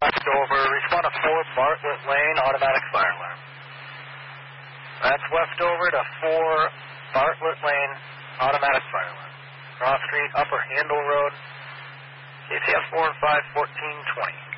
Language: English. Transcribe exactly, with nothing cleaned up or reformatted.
Left over, respond to four Bartlett Lane, automatic fire alarm. That's left over to four Bartlett Lane, automatic fire alarm. Cross Street, Upper Handle Road, K C F four five, fourteen twenty.